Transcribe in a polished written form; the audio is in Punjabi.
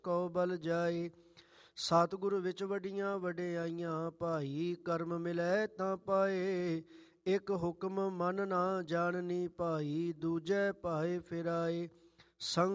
ਕਉ ਬਲ ਜਾਏ। ਸਤਿਗੁਰ ਵਿੱਚ ਵੱਡੀਆਂ ਵਡਿਆਈਆਂ, ਭਾਈ ਕਰਮ ਮਿਲੈ ਤਾਂ ਪਾਏ। ਇੱਕ ਹੁਕਮ ਮਨ ਨਾ ਜਾਣਨੀ ਭਾਈ, ਦੂਜੈ ਭਾਏ ਫਿਰਾਏ। ਸੰਗ